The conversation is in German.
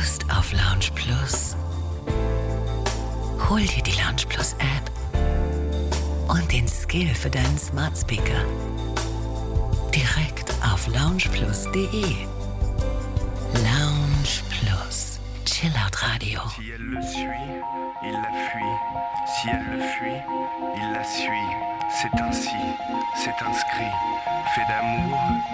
Lust auf Lounge Plus? Hol dir die Lounge Plus App und den Skill für deinen Smart Speaker direkt auf loungeplus.de. Lounge Plus, Chillout Radio. Si elle le suit, il la fuit. Si elle le fuit, il la suit. C'est ainsi, c'est inscrit. Fait d'amour,